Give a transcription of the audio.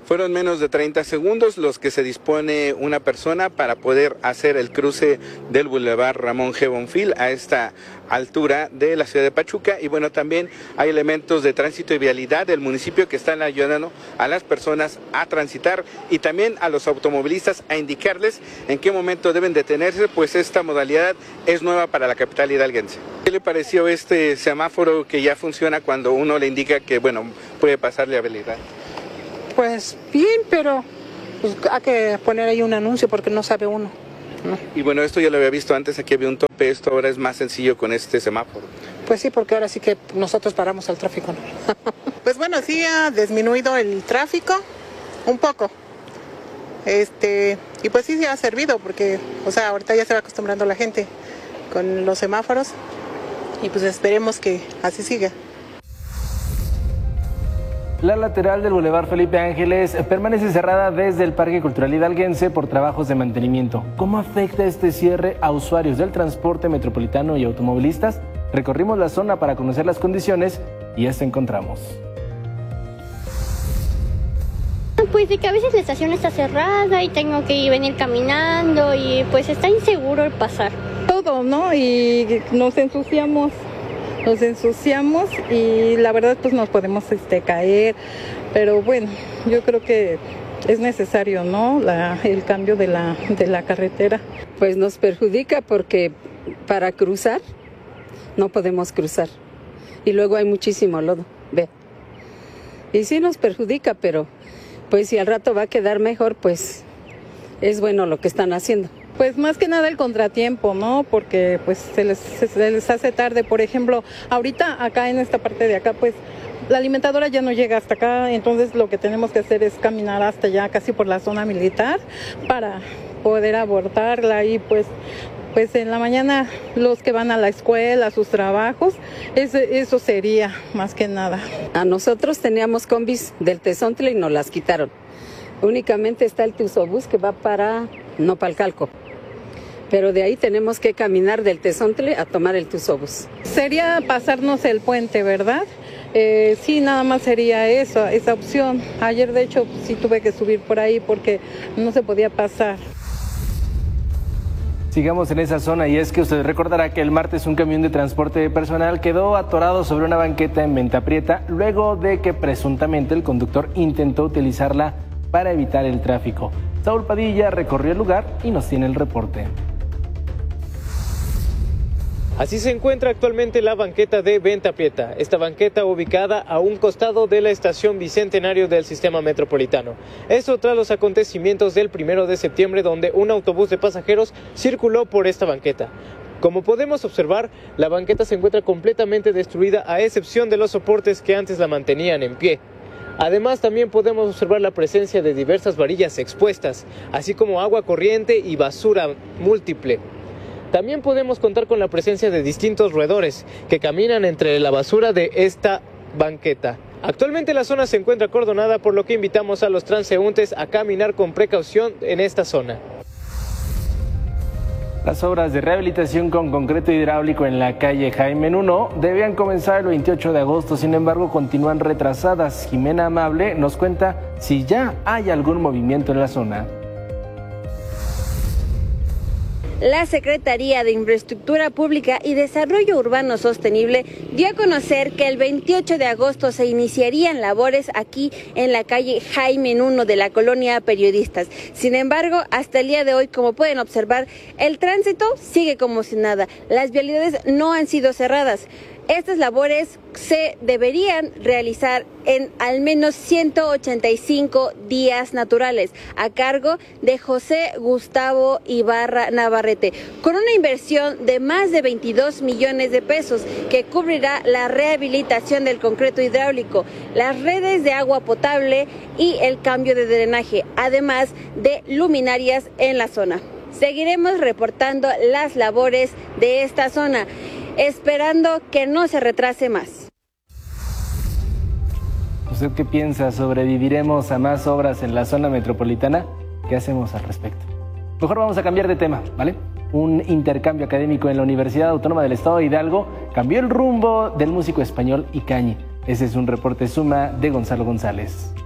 Fueron menos de 30 segundos los que se dispone una persona para poder hacer el cruce del Boulevard Ramón G. Bonfil a esta altura de la ciudad de Pachuca. Y bueno, también hay elementos de tránsito y vialidad del municipio que están ayudando a las personas a transitar y también a los automovilistas a indicarles en qué momento deben detenerse, pues esta modalidad es nueva para la capital hidalguense. ¿Qué le pareció este semáforo que ya funciona cuando uno le indica que, bueno, puede pasarle a habilidad? Pues bien, pero pues, hay que poner ahí un anuncio porque no sabe uno, ¿no? Y bueno, esto ya lo había visto antes, aquí había un tope, esto ahora es más sencillo con este semáforo. Pues sí, porque ahora sí que nosotros paramos al tráfico, ¿no? Pues bueno, sí ha disminuido el tráfico un poco. Y pues sí ha servido porque, o sea, ahorita ya se va acostumbrando la gente con los semáforos y pues esperemos que así siga. La lateral del Boulevard Felipe Ángeles permanece cerrada desde el Parque Cultural Hidalguense por trabajos de mantenimiento. ¿Cómo afecta este cierre a usuarios del transporte metropolitano y automovilistas? Recorrimos la zona para conocer las condiciones y esto encontramos. Pues de que a veces la estación está cerrada y tengo que venir caminando y pues está inseguro el pasar. Todo, ¿no? Y nos ensuciamos y la verdad pues nos podemos caer, pero bueno, yo creo que es necesario, ¿no? El cambio de la carretera. Pues nos perjudica porque para cruzar no podemos cruzar y luego hay muchísimo lodo, ve. Y sí nos perjudica, pero pues si al rato va a quedar mejor, pues es bueno lo que están haciendo. Pues más que nada el contratiempo, ¿no? Porque pues se les hace tarde. Por ejemplo, ahorita acá en esta parte de acá, pues la alimentadora ya no llega hasta acá, entonces lo que tenemos que hacer es caminar hasta allá, casi por la zona militar, para poder abordarla y pues en la mañana los que van a la escuela, a sus trabajos, eso sería más que nada. A nosotros teníamos combis del Tezontle y nos las quitaron. Únicamente está el Tuzobús que va no para el Calco. Pero de ahí tenemos que caminar del Tezontle a tomar el Tuzobús. Sería pasarnos el puente, ¿verdad? Sí, nada más sería esa opción. Ayer, de hecho, sí tuve que subir por ahí porque no se podía pasar. Sigamos en esa zona y es que usted recordará que el martes un camión de transporte personal quedó atorado sobre una banqueta en Venta Prieta luego de que presuntamente el conductor intentó utilizarla para evitar el tráfico. Saúl Padilla recorrió el lugar y nos tiene el reporte. Así se encuentra actualmente la banqueta de Venta Prieta, esta banqueta ubicada a un costado de la estación Bicentenario del Sistema Metropolitano. Esto tras los acontecimientos del 1 de septiembre donde un autobús de pasajeros circuló por esta banqueta. Como podemos observar, la banqueta se encuentra completamente destruida a excepción de los soportes que antes la mantenían en pie. Además, también podemos observar la presencia de diversas varillas expuestas, así como agua corriente y basura múltiple. También podemos contar con la presencia de distintos roedores que caminan entre la basura de esta banqueta. Actualmente la zona se encuentra acordonada, por lo que invitamos a los transeúntes a caminar con precaución en esta zona. Las obras de rehabilitación con concreto hidráulico en la calle Jaime Nuno debían comenzar el 28 de agosto, sin embargo continúan retrasadas. Jimena Amable nos cuenta si ya hay algún movimiento en la zona. La Secretaría de Infraestructura Pública y Desarrollo Urbano Sostenible dio a conocer que el 28 de agosto se iniciarían labores aquí en la calle Jaime Nuno de la colonia Periodistas. Sin embargo, hasta el día de hoy, como pueden observar, el tránsito sigue como si nada. Las vialidades no han sido cerradas. Estas labores se deberían realizar en al menos 185 días naturales, a cargo de José Gustavo Ibarra Navarrete, con una inversión de más de 22 millones de pesos que cubrirá la rehabilitación del concreto hidráulico, las redes de agua potable y el cambio de drenaje, además de luminarias en la zona. Seguiremos reportando las labores de esta zona, esperando que no se retrase más. ¿Usted qué piensa? ¿Sobreviviremos a más obras en la zona metropolitana? ¿Qué hacemos al respecto? Mejor vamos a cambiar de tema, ¿vale? Un intercambio académico en la Universidad Autónoma del Estado de Hidalgo cambió el rumbo del músico español Icañi. Ese es un reporte suma de Gonzalo González.